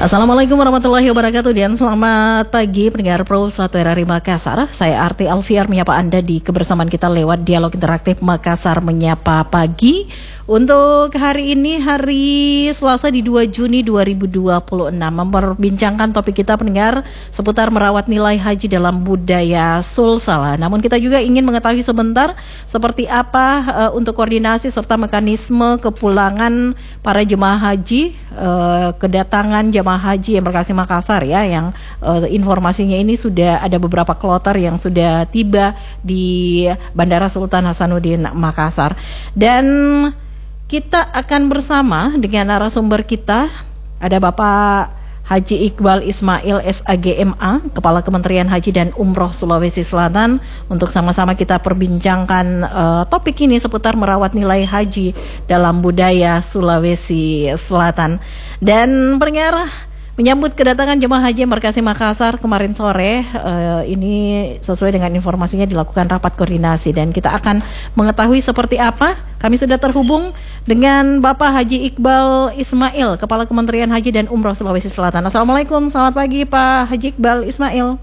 Assalamualaikum warahmatullahi wabarakatuh dan selamat pagi pendengar Pro 1 RRI Makassar. Saya Arti Alfiar menyapa Anda di kebersamaan kita lewat dialog interaktif Makassar Menyapa Pagi. Untuk hari ini, hari Selasa di 2 Juni 2026, memperbincangkan topik kita pendengar seputar merawat nilai haji dalam budaya Sulsel. Namun kita juga ingin mengetahui sebentar seperti apa untuk koordinasi serta mekanisme kepulangan para jemaah haji, kedatangan jemaah haji Embarkasi Makassar ya, yang informasinya ini sudah ada beberapa kloter yang sudah tiba di Bandara Sultan Hasanuddin Makassar. Dan kita akan bersama dengan narasumber kita, ada Bapak Haji Iqbal Ismail SAGMA, Kepala Kementerian Haji dan Umroh Sulawesi Selatan, untuk sama-sama kita perbincangkan topik ini seputar merawat nilai haji dalam budaya Sulawesi Selatan. Dan pendengar, menyambut kedatangan jemaah haji Embarkasi Makassar kemarin sore, ini sesuai dengan informasinya dilakukan rapat koordinasi dan kita akan mengetahui seperti apa. Kami sudah terhubung dengan Bapak Haji Iqbal Ismail, Kepala Kementerian Haji dan Umroh Sulawesi Selatan. Assalamualaikum, selamat pagi Pak Haji Iqbal Ismail.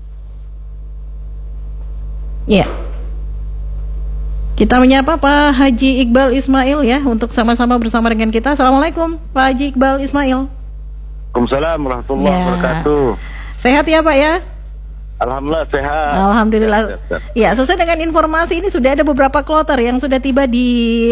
Ya, kita menyapa Pak Haji Iqbal Ismail ya, untuk sama-sama bersama dengan kita. Assalamualaikum Pak Haji Iqbal Ismail. Waalaikumsalam warahmatullahi wabarakatuh. Sehat ya Pak ya? Alhamdulillah sehat. Alhamdulillah. Ya, sesuai dengan informasi ini sudah ada beberapa kloter yang sudah tiba di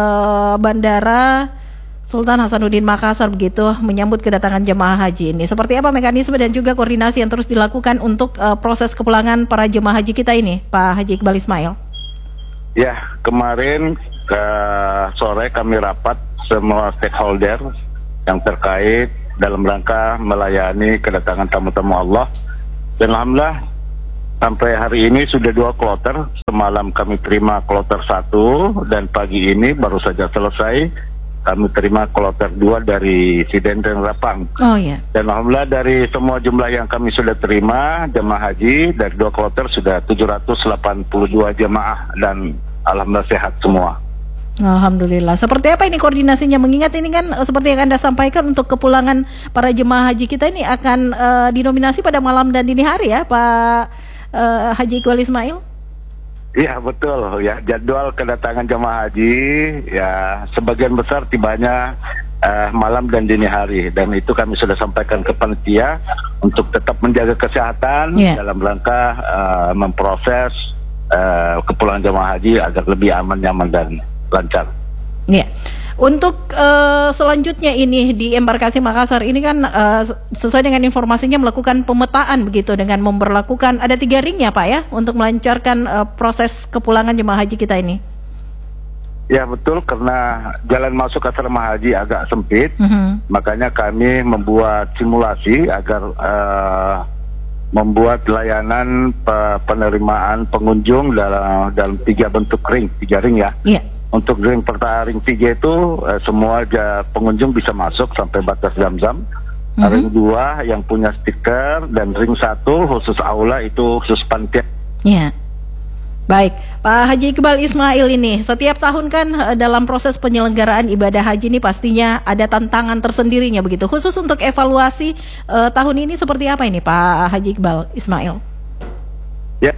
Bandara Sultan Hasanuddin Makassar begitu, menyambut kedatangan jemaah haji ini. Seperti apa mekanisme dan juga koordinasi yang terus dilakukan untuk proses kepulangan para jemaah haji kita ini, Pak Haji Iqbal Ismail? Ya, kemarin sore kami rapat semua stakeholder yang terkait dalam rangka melayani kedatangan tamu-tamu Allah. Dan alhamdulillah sampai hari ini sudah 2 kloter. Semalam kami terima kloter 1 dan pagi ini baru saja selesai kami terima kloter 2 dari Sidendeng Rapang. Oh ya. Dan alhamdulillah dari semua jumlah yang kami sudah terima jemaah haji dari 2 kloter sudah 782 jemaah dan alhamdulillah sehat semua. Alhamdulillah. Seperti apa ini koordinasinya? Mengingat ini kan seperti yang Anda sampaikan, untuk kepulangan para jemaah haji kita ini akan dinominasi pada malam dan dini hari ya, Pak Haji Iqbal Ismail? Iya betul ya, jadwal kedatangan jemaah haji ya sebagian besar tibanya malam dan dini hari, dan itu kami sudah sampaikan ke panitia untuk tetap menjaga kesehatan dalam rangka memproses kepulangan jemaah haji agar lebih aman, nyaman dan lancar. Ya, untuk selanjutnya ini di Embarkasi Makassar ini kan sesuai dengan informasinya melakukan pemetaan begitu dengan memberlakukan ada 3 ring ya Pak ya, untuk melancarkan proses kepulangan jemaah haji kita ini. Ya betul, karena jalan masuk asrama haji agak sempit, makanya kami membuat simulasi agar membuat layanan penerimaan pengunjung dalam 3 bentuk ring, 3 ring ya. Yeah. Untuk ring pertama, ring 3 itu semua pengunjung bisa masuk sampai batas Zam-Zam. Ring 2 yang punya stiker, dan ring 1 khusus aula, itu khusus panitia. Ya. Baik, Pak Haji Iqbal Ismail ini setiap tahun kan dalam proses penyelenggaraan ibadah haji ini pastinya ada tantangan tersendirinya begitu. Khusus untuk evaluasi tahun ini seperti apa ini Pak Haji Iqbal Ismail? Ya.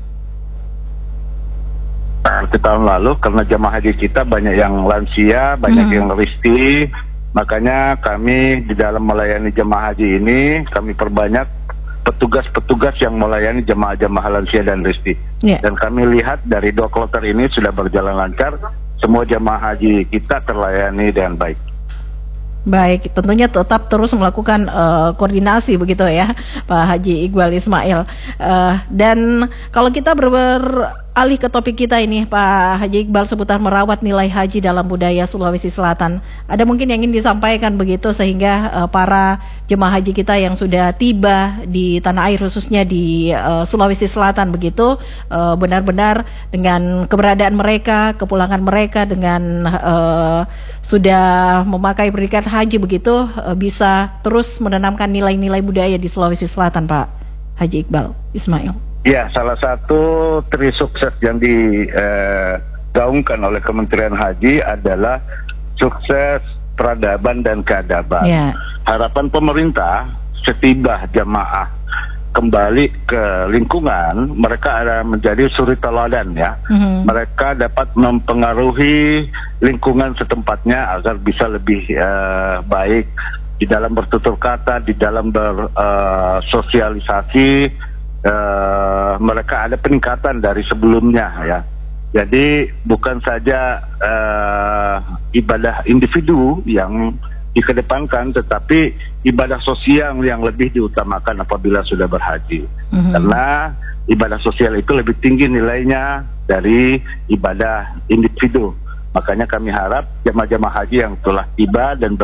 Seperti tahun lalu, karena jamaah haji kita banyak yang lansia, banyak yang risti, makanya kami di dalam melayani jamaah haji ini kami perbanyak petugas-petugas yang melayani jamaah-jamaah lansia dan risti. Dan kami lihat dari 2 kloter ini sudah berjalan lancar, semua jamaah haji kita terlayani dengan baik. Baik, tentunya tetap terus melakukan koordinasi begitu ya Pak Haji Iqbal Ismail. Dan kalau kita beralih ke topik kita ini Pak Haji Iqbal seputar merawat nilai haji dalam budaya Sulawesi Selatan, ada mungkin yang ingin disampaikan begitu sehingga para jemaah haji kita yang sudah tiba di tanah air khususnya di Sulawesi Selatan begitu, benar-benar dengan keberadaan mereka, kepulangan mereka dengan sudah memakai predikat haji begitu, bisa terus menanamkan nilai-nilai budaya di Sulawesi Selatan Pak Haji Iqbal Ismail. Ya, salah satu tri sukses yang digaungkan oleh Kementerian Haji adalah sukses peradaban dan keadaban. harapan pemerintah setiba jamaah kembali ke lingkungan, mereka ada menjadi suri teladan ya. Mereka dapat mempengaruhi lingkungan setempatnya agar bisa lebih baik di dalam bertutur kata, di dalam bersosialisasi. Mereka ada peningkatan dari sebelumnya ya. Jadi bukan saja ibadah individu yang dikedepankan, tetapi ibadah sosial yang lebih diutamakan apabila sudah berhaji. Karena ibadah sosial itu lebih tinggi nilainya dari ibadah individu. Makanya kami harap jemaah-jemaah haji yang telah tiba dan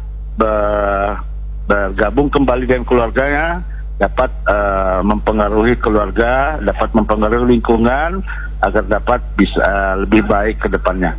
bergabung kembali dengan keluarganya dapat mempengaruhi keluarga, dapat mempengaruhi lingkungan agar dapat bisa lebih baik ke depannya.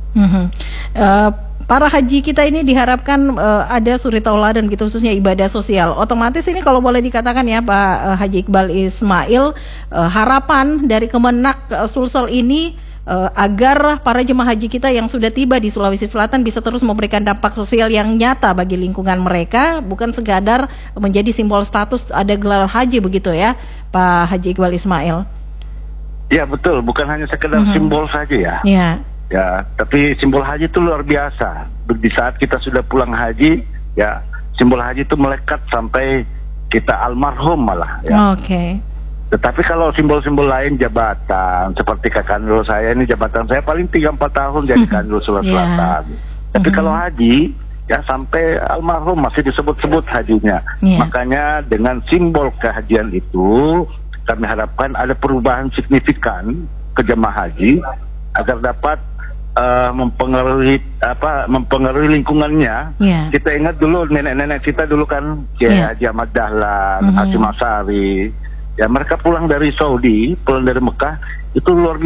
Para haji kita ini diharapkan ada suri tauladan gitu, khususnya ibadah sosial. Otomatis ini kalau boleh dikatakan ya Pak Haji Iqbal Ismail, harapan dari Kemenak Sulsel ini agar para jemaah haji kita yang sudah tiba di Sulawesi Selatan bisa terus memberikan dampak sosial yang nyata bagi lingkungan mereka, bukan sekadar menjadi simbol status ada gelar haji begitu ya Pak Haji Iqbal Ismail. Ya betul, bukan hanya sekedar simbol saja ya. Ya, tapi simbol haji itu luar biasa. Di saat kita sudah pulang haji, ya simbol haji itu melekat sampai kita almarhum malah. Ya. Tetapi kalau simbol-simbol lain jabatan, seperti Kanwil saya ini jabatan saya paling 3-4 tahun jadi Kanwil Sulawesi Selatan. Tapi kalau haji, ya sampai almarhum masih disebut-sebut hajinya. Makanya dengan simbol kehajian itu kami harapkan ada perubahan signifikan ke jemaah haji agar dapat mempengaruhi lingkungannya. Kita ingat dulu nenek-nenek kita dulu kan Haji Ahmad Dahlan, Hasyim Asy'ari, ya mereka pulang dari Saudi, pulang dari Mekah itu luar biasa.